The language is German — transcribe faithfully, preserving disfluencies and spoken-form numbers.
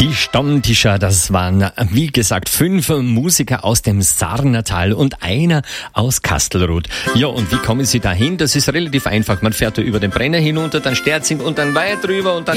Die Stammtischer, das waren, wie gesagt, fünf Musiker aus dem Sarnertal und einer aus Kastelruth. Ja, und wie kommen sie dahin? Das ist relativ einfach. Man fährt da über den Brenner hinunter, dann Sterzing und dann weit drüber und dann